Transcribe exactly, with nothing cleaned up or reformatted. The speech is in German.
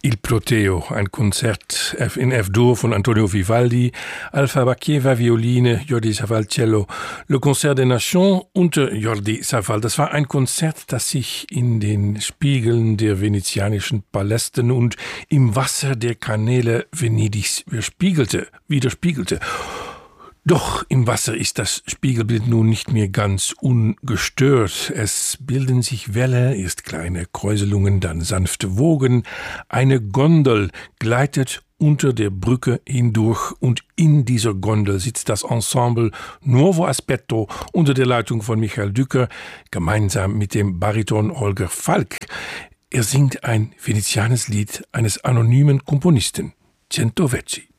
Il Proteo, ein Konzert in F-Dur von Antonio Vivaldi, Alpha Bakieva Violine, Jordi Savall Cello, Le Concert des Nations unter Jordi Savall. Das war ein Konzert, das sich in den Spiegeln der venezianischen Palästen und im Wasser der Kanäle Venedigs widerspiegelte, widerspiegelte. Doch im Wasser ist das Spiegelbild nun nicht mehr ganz ungestört. Es bilden sich Wellen, erst kleine Kräuselungen, dann sanfte Wogen. Eine Gondel gleitet unter der Brücke hindurch und in dieser Gondel sitzt das Ensemble Nuovo Aspetto unter der Leitung von Michael Dücker, gemeinsam mit dem Bariton Holger Falk. Er singt ein venezianes Lied eines anonymen Komponisten, Cento Veci.